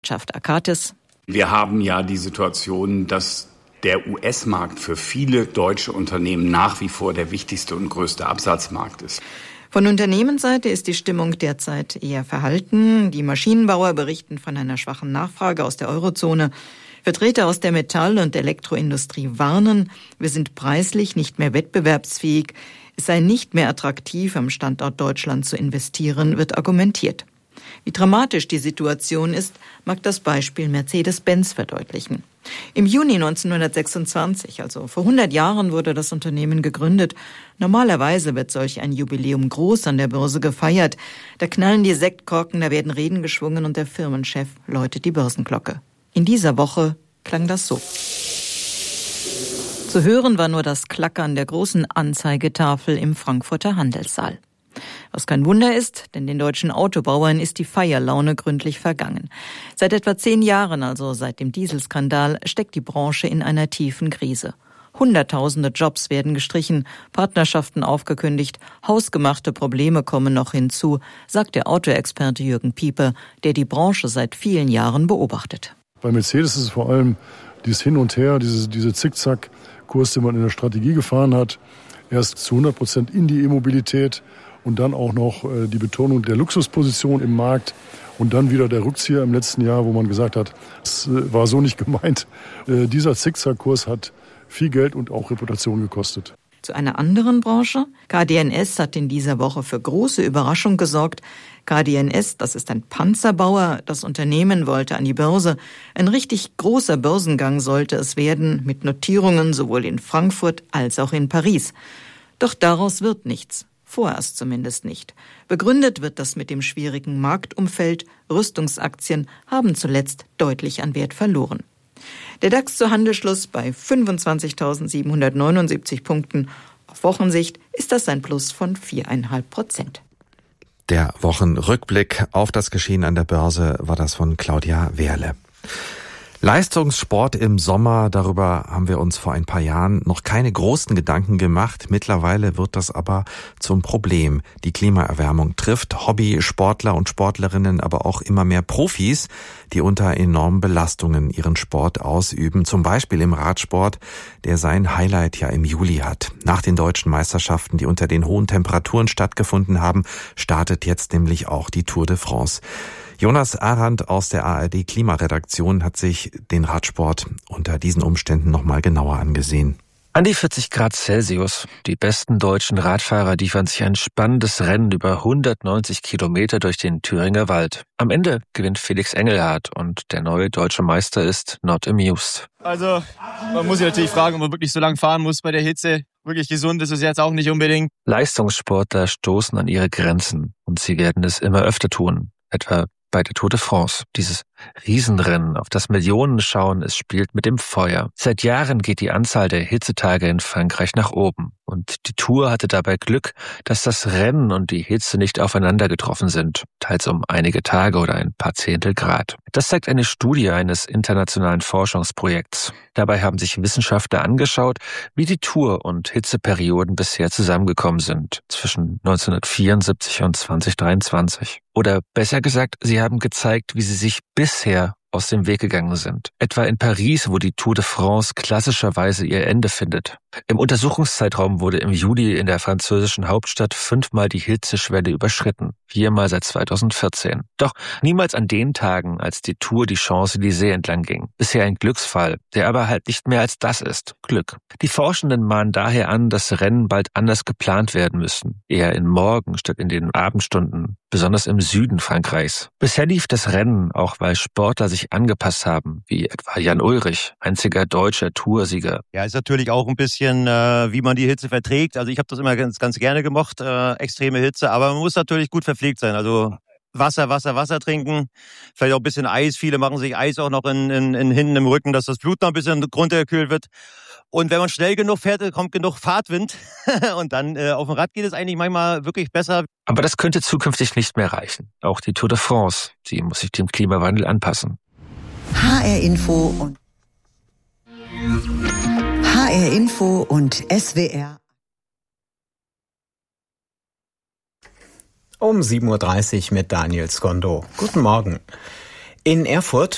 Akatis. Wir haben ja die Situation, dass der US-Markt für viele deutsche Unternehmen nach wie vor der wichtigste und größte Absatzmarkt ist. Von Unternehmensseite ist die Stimmung derzeit eher verhalten. Die Maschinenbauer berichten von einer schwachen Nachfrage aus der Eurozone. Vertreter aus der Metall- und Elektroindustrie warnen, wir sind preislich nicht mehr wettbewerbsfähig. Es sei nicht mehr attraktiv, am Standort Deutschland zu investieren, wird argumentiert. Wie dramatisch die Situation ist, mag das Beispiel Mercedes-Benz verdeutlichen. Im Juni 1926, also vor 100 Jahren, wurde das Unternehmen gegründet. Normalerweise wird solch ein Jubiläum groß an der Börse gefeiert. Da knallen die Sektkorken, da werden Reden geschwungen und der Firmenchef läutet die Börsenglocke. In dieser Woche klang das so. Zu hören war nur das Klackern der großen Anzeigetafel im Frankfurter Handelssaal. Was kein Wunder ist, denn den deutschen Autobauern ist die Feierlaune gründlich vergangen. Seit etwa 10 Jahren, also seit dem Dieselskandal, steckt die Branche in einer tiefen Krise. Hunderttausende Jobs werden gestrichen, Partnerschaften aufgekündigt, hausgemachte Probleme kommen noch hinzu, sagt der Autoexperte Jürgen Pieper, der die Branche seit vielen Jahren beobachtet. Bei Mercedes ist es vor allem dieses Hin und Her, diese Zickzack-Kurs, den man in der Strategie gefahren hat. Erst zu 100% in die E-Mobilität und dann auch noch die Betonung der Luxusposition im Markt und dann wieder der Rückzieher im letzten Jahr, wo man gesagt hat, es war so nicht gemeint. Dieser Zickzack-Kurs hat viel Geld und auch Reputation gekostet. Zu einer anderen Branche. KDNS hat in dieser Woche für große Überraschung gesorgt. KDNS, das ist ein Panzerbauer. Das Unternehmen wollte an die Börse. Ein richtig großer Börsengang sollte es werden, mit Notierungen sowohl in Frankfurt als auch in Paris. Doch daraus wird nichts. Vorerst zumindest nicht. Begründet wird das mit dem schwierigen Marktumfeld. Rüstungsaktien haben zuletzt deutlich an Wert verloren. Der DAX zu Handelsschluss bei 25.779 Punkten. Auf Wochensicht ist das ein Plus von 4,5%. Der Wochenrückblick auf das Geschehen an der Börse war das von Claudia Wehrle. Leistungssport im Sommer, darüber haben wir uns vor ein paar Jahren noch keine großen Gedanken gemacht. Mittlerweile wird das aber zum Problem. Die Klimaerwärmung trifft Hobbysportler und Sportlerinnen, aber auch immer mehr Profis, die unter enormen Belastungen ihren Sport ausüben. Zum Beispiel im Radsport, der sein Highlight ja im Juli hat. Nach den deutschen Meisterschaften, die unter den hohen Temperaturen stattgefunden haben, startet jetzt nämlich auch die Tour de France. Jonas Arendt aus der ARD Klimaredaktion hat sich den Radsport unter diesen Umständen nochmal genauer angesehen. An die 40 Grad Celsius. Die besten deutschen Radfahrer liefern sich ein spannendes Rennen über 190 Kilometer durch den Thüringer Wald. Am Ende gewinnt Felix Engelhardt und der neue deutsche Meister ist not amused. Also, man muss sich natürlich fragen, ob man wirklich so lange fahren muss bei der Hitze. Wirklich gesund ist es jetzt auch nicht unbedingt. Leistungssportler stoßen an ihre Grenzen und sie werden es immer öfter tun. Etwa bei der Tour de France. Dieses Riesenrennen, auf das Millionen schauen, es spielt mit dem Feuer. Seit Jahren geht die Anzahl der Hitzetage in Frankreich nach oben. Und die Tour hatte dabei Glück, dass das Rennen und die Hitze nicht aufeinander getroffen sind, teils um einige Tage oder ein paar Zehntel Grad. Das zeigt eine Studie eines internationalen Forschungsprojekts. Dabei haben sich Wissenschaftler angeschaut, wie die Tour und Hitzeperioden bisher zusammengekommen sind, zwischen 1974 und 2023. Oder besser gesagt, sie haben gezeigt, wie sie sich bisher aus dem Weg gegangen sind. Etwa in Paris, wo die Tour de France klassischerweise ihr Ende findet. Im Untersuchungszeitraum wurde im Juli in der französischen Hauptstadt 5-mal die Hitzeschwelle überschritten. 4-mal seit 2014. Doch niemals an den Tagen, als die Tour die Champs-Élysées entlang ging. Bisher ein Glücksfall, der aber halt nicht mehr als das ist. Glück. Die Forschenden mahnen daher an, dass Rennen bald anders geplant werden müssen. Eher in Morgen statt in den Abendstunden. Besonders im Süden Frankreichs. Bisher lief das Rennen, auch weil Sportler sich angepasst haben, wie etwa Jan Ullrich, einziger deutscher Toursieger. Ja, ist natürlich auch ein bisschen, wie man die Hitze verträgt. Also ich habe das immer ganz gerne gemocht, extreme Hitze. Aber man muss natürlich gut verpflegt sein. Also Wasser trinken, vielleicht auch ein bisschen Eis. Viele machen sich Eis auch noch in hinten im Rücken, dass das Blut noch ein bisschen runtergekühlt wird. Und wenn man schnell genug fährt, kommt genug Fahrtwind. Und dann auf dem Rad geht es eigentlich manchmal wirklich besser. Aber das könnte zukünftig nicht mehr reichen. Auch die Tour de France, sie muss sich dem Klimawandel anpassen. HR Info und SWR. Um 7.30 Uhr mit Daniel Skondo. Guten Morgen. In Erfurt